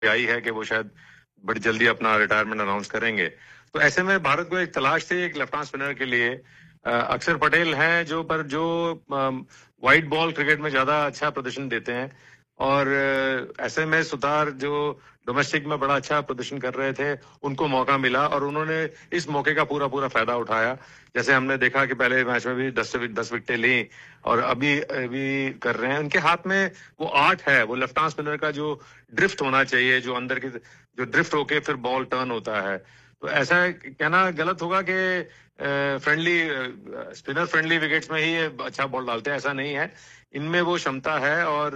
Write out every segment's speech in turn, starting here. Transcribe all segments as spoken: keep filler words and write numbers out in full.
आई है कि वो शायद बड़ी जल्दी अपना रिटायरमेंट अनाउंस करेंगे। तो ऐसे में भारत को एक तलाश थी एक लेफ्ट आर्म स्पिनर के लिए। अक्षर पटेल हैं जो पर जो वाइट बॉल क्रिकेट में ज्यादा अच्छा प्रदर्शन देते हैं, और ऐसे में सुतार जो डोमेस्टिक में बड़ा अच्छा प्रदर्शन कर रहे थे, उनको मौका मिला और उन्होंने इस मौके का पूरा पूरा फायदा उठाया। जैसे हमने देखा कि पहले मैच में भी दस दस विकेटें ली और अभी अभी कर रहे हैं। उनके हाथ में वो आर्ट है, वो लेफ्ट आर्म स्पिनर का जो ड्रिफ्ट होना चाहिए, जो अंदर की जो ड्रिफ्ट होके फिर बॉल टर्न होता है। तो ऐसा कहना गलत होगा कि फ्रेंडली स्पिनर फ्रेंडली विकेट्स में ही ये अच्छा बॉल डालते हैं, ऐसा नहीं है। इनमें वो क्षमता है और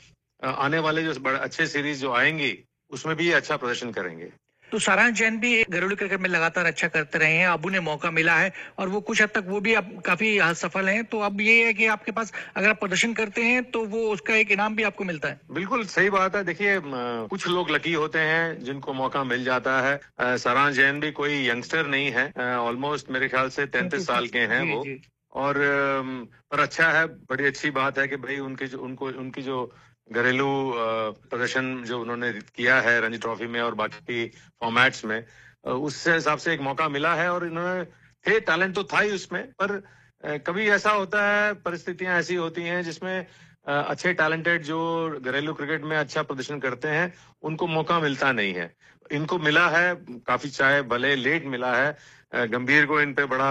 आने वाले जो बड़े अच्छे सीरीज जो आएंगी उसमें भी ये अच्छा प्रदर्शन करेंगे। तो सारांश जैन भी घरेलू क्रिकेट में लगातार अच्छा करते रहे हैं, अब उन्हें मौका मिला है और वो कुछ हद तक वो भी अब काफी सफल हैं। तो अब ये है कि आपके पास अगर आप प्रदर्शन करते हैं तो वो उसका एक इनाम भी आपको मिलता है। बिल्कुल सही बात है। देखिए, कुछ लोग लकी होते हैं जिनको मौका मिल जाता है। सारांश जैन भी कोई यंगस्टर नहीं है, ऑलमोस्ट मेरे ख्याल से तैंतीस साल के हैं वो। और पर अच्छा है, बड़ी अच्छी बात है कि भाई उनके जो उनको उनकी जो घरेलू प्रदर्शन जो उन्होंने किया है रणजी ट्रॉफी में और बाकी फॉर्मेट्स में, उससे हिसाब से एक मौका मिला है। और इन्होंने थे टैलेंट तो था ही उसमें, पर कभी ऐसा होता है, परिस्थितियां ऐसी होती हैं जिसमें अच्छे टैलेंटेड जो घरेलू क्रिकेट में अच्छा प्रदर्शन करते हैं उनको मौका मिलता नहीं है। इनको मिला है काफी, चाहे भले लेट मिला है। गंभीर को इन पे बड़ा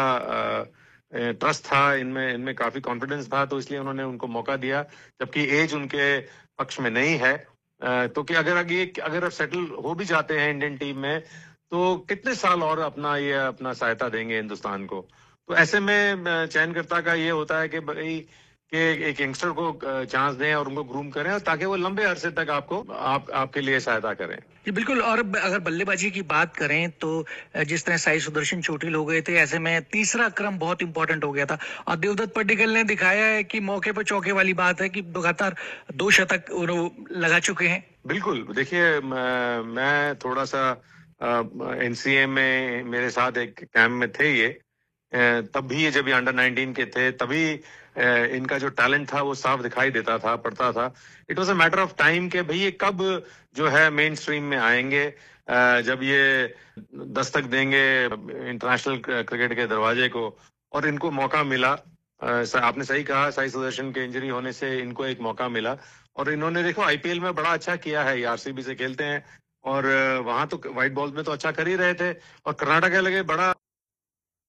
ट्रस्ट था, इनमें इनमें काफी कॉन्फिडेंस था, तो इसलिए उन्होंने उनको मौका दिया, जबकि एज उनके पक्ष में नहीं है। तो कि अगर आगे अगर सेटल हो भी जाते हैं इंडियन टीम में, तो कितने साल और अपना ये अपना सहायता देंगे हिंदुस्तान को। तो ऐसे में चयनकर्ता का ये होता है कि भाई कि एक यंगस्टर को चांस दें और उनको ग्रूम करें ताकि वो लंबे अरसे तक आपको आप आपके लिए सहायता करें। जी बिल्कुल। और अगर बल्लेबाजी की बात करें तो जिस तरह साई सुदर्शन चोटिल हो गए थे, ऐसे में तीसरा क्रम बहुत इंपॉर्टेंट हो गया था। और देवदत्त पड्डीकल ने दिखाया है कि मौके पर चौके वाली बात है कि लगातार दो शतक लगा चुके हैं। बिल्कुल। देखिए, मैं थोड़ा सा एनसीए में मेरे साथ एक कैंप में थे ये, तब भी ये जब ये अंडर नाइनटीन के थे तभी इनका जो टैलेंट था वो साफ दिखाई देता था, पड़ता था। It was a matter of time के भाई ये कब जो है मेन स्ट्रीम में आएंगे, जब ये दस्तक देंगे इंटरनेशनल क्रिकेट के दरवाजे को। और इनको मौका मिला। आपने सही कहा, साई सुदर्शन के इंजरी होने से इनको एक मौका मिला और इन्होंने देखो आईपीएल में बड़ा अच्छा किया है। आरसीबी से खेलते हैं और वहां तो व्हाइट बॉल में तो अच्छा कर ही रहे थे और कर्नाटक के लगे बड़ा